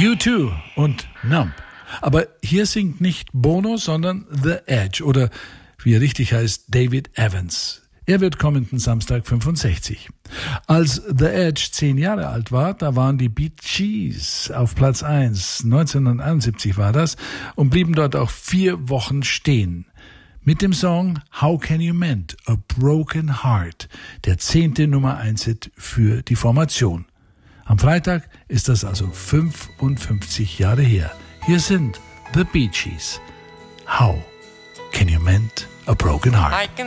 U2 und Numb. Aber hier singt nicht Bono, sondern The Edge oder wie er richtig heißt, David Evans. Er wird kommenden Samstag 65. Als The Edge 10 Jahre alt war, da waren die Bee Gees auf Platz 1. 1971 war das und blieben dort auch 4 Wochen stehen. Mit dem Song How Can You Mend a Broken Heart, der 10. Nummer 1 Hit für die Formation. Am Freitag ist das also 55 Jahre her. Hier sind The Bee Gees. How Can You Mend a Broken Heart?